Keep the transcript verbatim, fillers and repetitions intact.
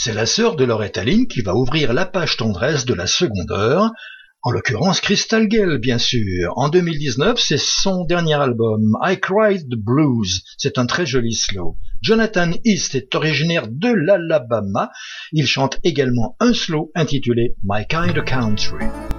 C'est la sœur de Loretta Lynn qui va ouvrir la page tendresse de la seconde heure, en l'occurrence Crystal Gayle bien sûr. En deux mille dix-neuf, c'est son dernier album, I Cried the Blues, c'est un très joli slow. Jonathan East est originaire de l'Alabama, il chante également un slow intitulé My Kind of Country.